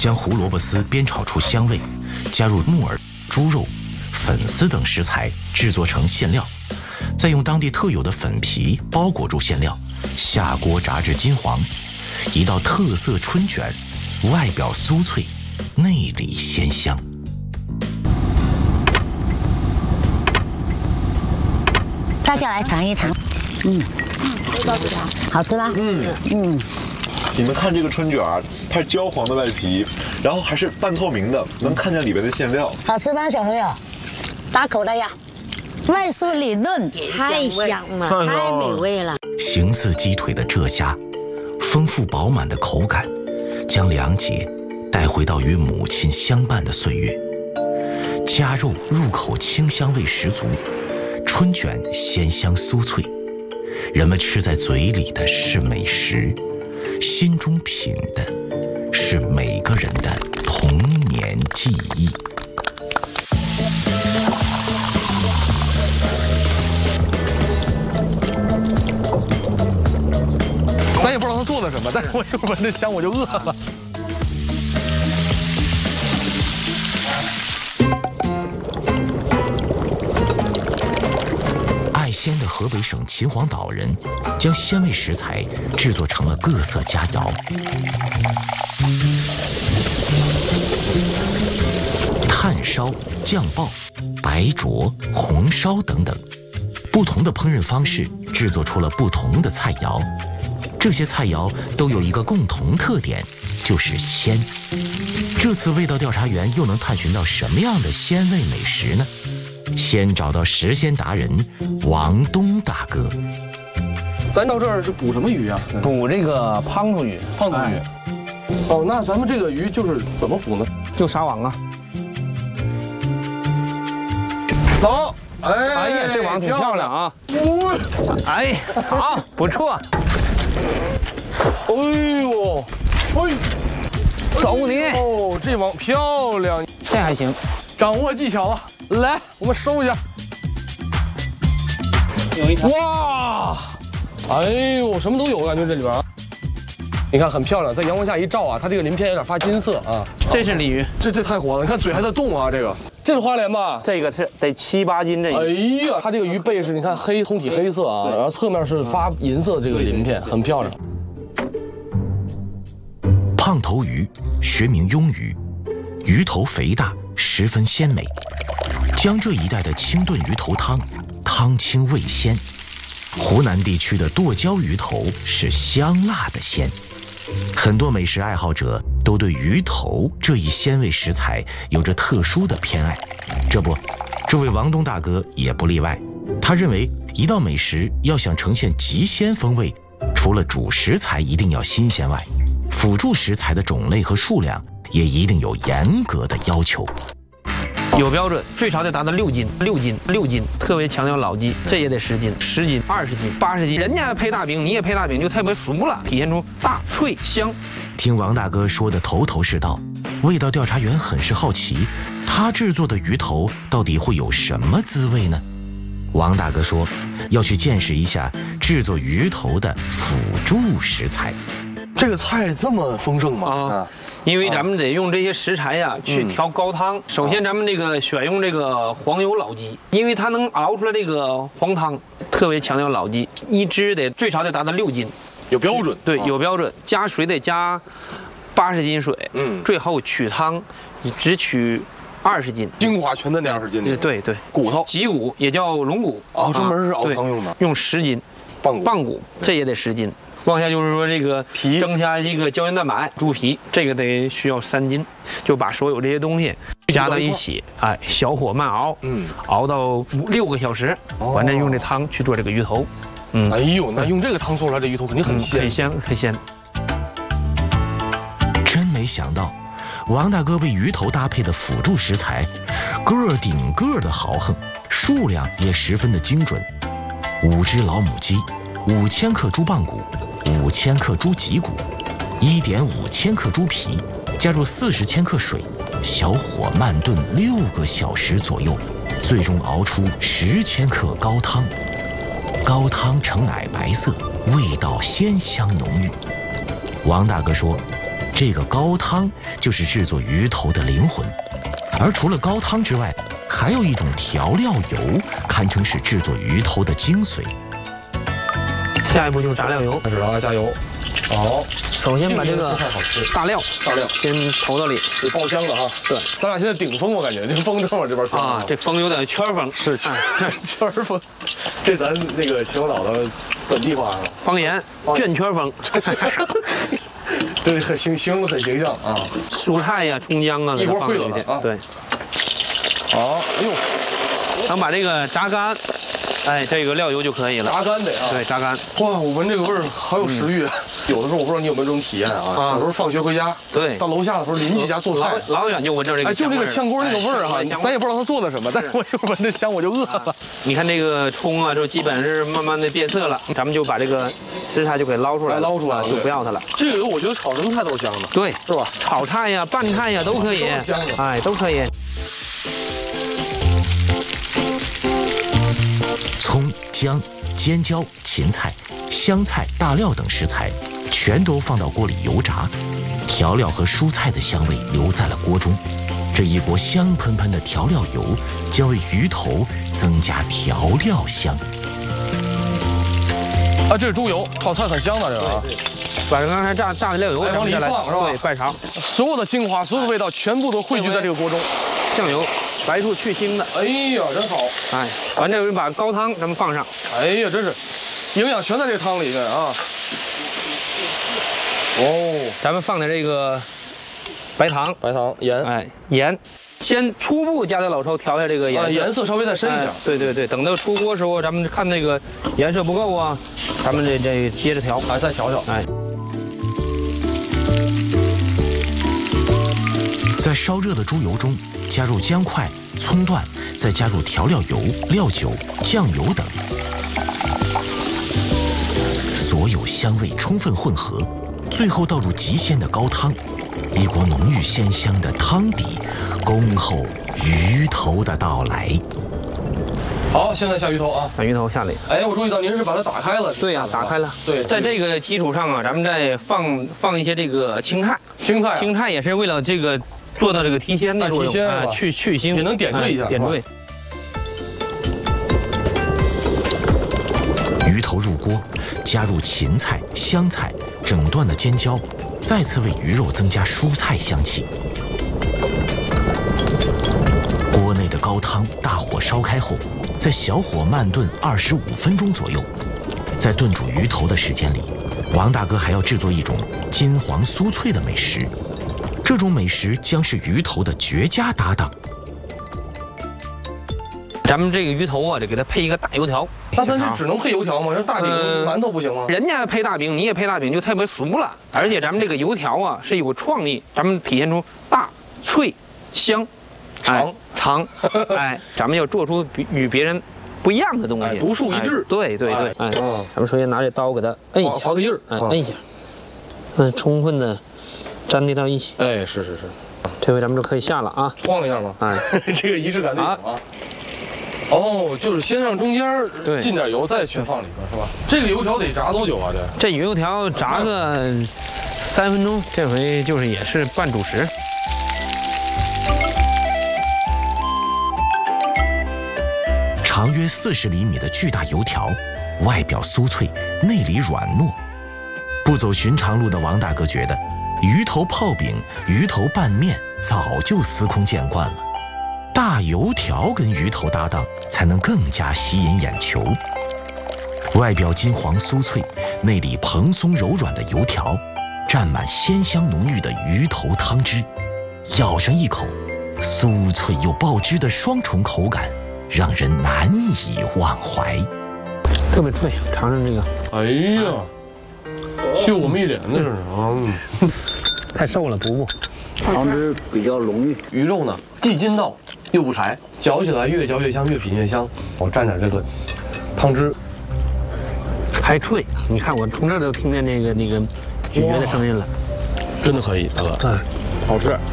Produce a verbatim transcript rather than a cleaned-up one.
将胡萝卜丝煸炒出香味，加入木耳、猪肉、粉丝等食材制作成馅料，再用当地特有的粉皮包裹住馅料，下锅炸至金黄，一道特色春卷，外表酥脆，内里鲜香。 大家来尝一尝，嗯，味道怎么样？好吃吗？嗯嗯。 你们看这个春卷儿，它是焦黄的外皮，然后还是半透明的，能看见里边的馅料。 好吃吗，小朋友？大口的呀！外酥里嫩， 太香了，太美味了。 形似鸡腿的浙虾，丰富饱满的口感，将梁姐带回到与母亲相伴的岁月。夹肉入口清香味十足，春卷鲜香酥脆，人们吃在嘴里的是美食，心中品的是每个人的童年记忆。 咱也不知道他做的什么，但是我就闻着香，我就饿了。 爱鲜的河北省秦皇岛人将鲜味食材制作成了各色佳肴，炭烧、酱爆、白灼、红烧等等，不同的烹饪方式制作出了不同的菜肴。这些菜肴都有一个共同特点，就是鲜。这次味道调查员又能探寻到什么样的鲜味美食呢？先找到食鲜达人王东大哥。 咱到这儿是捕什么鱼啊？ 捕这个胖头鱼。 胖头鱼。哎、哦，那咱们这个鱼就是怎么捕呢？ 就撒网啊。 走。哎， 哎呀，这网挺漂亮啊！哎，好，不错。 哎呦，哎， 走你！ 哦，这网漂亮， 这还行， 掌握技巧了。来，我们收一下。 有一条。 哇，哎呦，什么都有，我感觉这里边啊。你看很漂亮，在阳光下一照啊，它这个鳞片有点发金色啊。 这是鲤鱼， 这这太火了，你看嘴还在动啊，这个。这是花鲢吧？ 这个是得七八斤这个。 哎呀，它这个鱼背是你看黑通体黑色啊，然后侧面是发银色的这个鳞片，很漂亮。 胖头鱼，学名鳙鱼，鱼头肥大，十分鲜美。江浙一带的清炖鱼头汤，汤清味鲜。湖南地区的剁椒鱼头是香辣的鲜。很多美食爱好者都对鱼头这一鲜味食材有着特殊的偏爱，这不，这位王东大哥也不例外。他认为，一道美食要想呈现极鲜风味，除了主食材一定要新鲜外，辅助食材的种类和数量也一定有严格的要求。 有标准，最少得达到六斤，六斤，六斤，特别强调老鸡，这也得十斤，十斤，二十斤，八十斤。人家配大饼，你也配大饼，就特别俗了，体现出大脆香。 听王大哥说的头头是道，味道调查员很是好奇，他制作的鱼头到底会有什么滋味呢？王大哥说，要去见识一下制作鱼头的辅助食材。 这个菜这么丰盛吗？啊。 因为咱们得用这些食材呀、啊、去调高汤。嗯、首先，咱们这个选用这个黄油老鸡，因为它能熬出来这个黄汤，特别强调老鸡，一只得最少得达到六斤， 有标准。 对，有标准。加水得加八十斤水，嗯，最后取汤，你只取二十斤， 精华全在那二十斤里。 对对， 骨头，脊骨也叫龙骨， 哦，专门是熬汤用的， 用十斤， 棒骨， 棒骨这也得十斤。往下就是说这个皮增加一个胶原蛋白，猪皮这个得需要三斤，就把所有这些东西加到一起，哎，小火慢熬，嗯，熬到五六个小时，完再用这汤去做这个鱼头， 嗯，哎呦，那用这个汤做出来这鱼头肯定很鲜， 很鲜，很鲜。 真没想到，王大哥为鱼头搭配的辅助食材，个顶个的豪横，数量也十分的精准，五只老母鸡，五千克猪棒骨。五千克猪脊骨，一点五千克猪皮，加入四十千克水，小火慢炖六个小时左右，最终熬出十千克高汤。高汤呈奶白色，味道鲜香浓郁。王大哥说， 这个高汤就是制作鱼头的灵魂。而除了高汤之外，还有一种调料油，堪称是制作鱼头的精髓。 下一步就是炸料油， 开始啊，加油。好， 首先把这个大料大料先投到里， 得爆香的哈。对，咱俩现在顶风，我感觉这风正往这边吹啊，这风有点圈风， 是圈圈风，这咱那个秦皇岛的本地话是吧？ 方言圈圈风， 这很形形容的很形象啊。 蔬菜呀、葱姜啊， 一锅烩了啊。 对， 好，哎呦， 咱把这个炸干。哎，这个料油就可以了， 炸干得啊， 对，炸干。 哇，我闻这个味儿好有食欲。有的时候我不知道你有没有这种体验啊，小时候放学回家， 对， 到楼下的时候邻居家做菜， 老远就闻着这个， 哎，就这个炝锅那个味儿哈，咱也不知道他做的什么，但是我就闻着香，我就饿了。 你看这个葱啊，就基本是慢慢的变色了，咱们就把这个食材就给捞出来， 捞出来就不要它了。 这个油我觉得炒什么菜都香的， 对， 是吧？ 炒菜呀、拌菜呀都可以， 香的， 哎，都可以。 葱、姜、尖椒、芹菜、香菜、大料等食材全都放到锅里油炸，调料和蔬菜的香味留在了锅中。这一锅香喷喷的调料油将为鱼头增加调料香。 啊，这是猪油，炒菜很香的这个啊。 把刚才炸炸的料油往里放是吧？ 对，拜尝。 所有的精华，所有的味道全部都汇聚在这个锅中。 酱油，白醋去腥的。 哎呀，真好！ 哎，完这回把高汤咱们放上。 哎呀，真是，营养全在这个汤里面啊。哦， 咱们放点这个白糖、 白糖、盐， 哎，盐，先初步加在老抽调一下这个颜色， 啊、颜色稍微再深一点、哎。 对对对，等到出锅时候，咱们看那个颜色不够啊，咱们这这接着调， 哎，再调调， 哎。 在烧热的猪油中加入姜块、葱段，再加入调料油、料酒、酱油等，所有香味充分混合，最后倒入极鲜的高汤，一锅浓郁鲜香的汤底，恭候鱼头的到来。 好，现在下鱼头啊， 把鱼头下来。 哎，我注意到您是把它打开了。 对呀、啊，打开了。 对， 在这个基础上啊，咱们再放放一些这个青菜。 青菜、啊， 青菜也是为了这个。做到这个提鲜的作用， 提鲜啊，去去腥， 也能点缀一下， 点缀。 鱼头入锅，加入芹菜、香菜、整段的尖椒，再次为鱼肉增加蔬菜香气。锅内的高汤大火烧开后，在小火慢炖二十五分钟左右。在炖煮鱼头的时间里，王大哥还要制作一种金黄酥脆的美食。这种美食将是鱼头的绝佳搭档。 咱们这个鱼头啊，得给它配一个大油条。 那咱就只能配油条吗？这大饼、呃、馒头不行吗？ 人家配大饼，你也配大饼，就特别俗了。而且咱们这个油条啊是有创意，咱们体现出大、脆、香、 长、 长。哎，咱们要做出比与别人不一样的东西， 哎、独树一帜。 哎、对对对，哎，嗯、咱们首先拿这刀给它摁一下， 划个印儿， 哎，摁一下，嗯，充分的。粘贴到一起， 哎，是是是， 这回咱们就可以下了啊！ 晃一下吗？ 哎， 这个仪式感得有啊！哦，就是先让中间进点油，再全放里头，是吧？这个油条得炸多久啊？这这油条炸个三分钟，这回就是也是半主食。 长约四十厘米的巨大油条，外表酥脆，内里软糯。不走寻常路的王大哥觉得，鱼头泡饼、鱼头拌面早就司空见惯了，大油条跟鱼头搭档才能更加吸引眼球。外表金黄酥脆，内里蓬松柔软的油条，蘸满鲜香浓郁的鱼头汤汁，咬上一口，酥脆又爆汁的双重口感，让人难以忘怀。 特别脆，尝尝这个。 哎呀！秀我们一脸的这是啊， 太瘦了，补补。 汤汁比较浓郁， 鱼肉呢既筋道又不柴，嚼起来越嚼越香，越品越香。我蘸点这个汤汁， 还脆。你看我从这儿都听见那个那个咀嚼的声音了， 真的可以，大哥。 对， 好吃。